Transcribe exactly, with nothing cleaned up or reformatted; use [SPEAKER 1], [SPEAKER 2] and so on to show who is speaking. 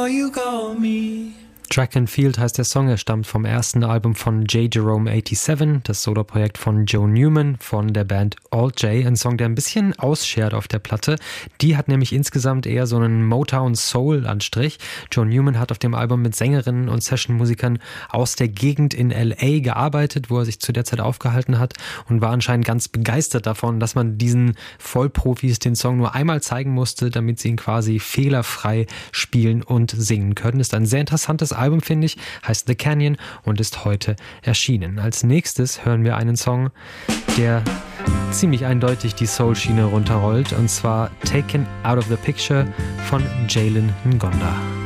[SPEAKER 1] before you call me.
[SPEAKER 2] Track and Field heißt der Song, er stammt vom ersten Album von J. Jerome siebenundachtzig, das Soloprojekt von Joe Newman von der Band Alt J, ein Song, der ein bisschen ausschert auf der Platte. Die hat nämlich insgesamt eher so einen Motown-Soul-Anstrich. Joe Newman hat auf dem Album mit Sängerinnen und Session-Musikern aus der Gegend in L A gearbeitet, wo er sich zu der Zeit aufgehalten hat und war anscheinend ganz begeistert davon, dass man diesen Vollprofis den Song nur einmal zeigen musste, damit sie ihn quasi fehlerfrei spielen und singen können. Ist ein sehr interessantes Album, finde ich, heißt The Canyon und ist heute erschienen. Als nächstes hören wir einen Song, der ziemlich eindeutig die Soul-Schiene runterrollt, und zwar Taken Out of the Picture von Jalen Ngonda.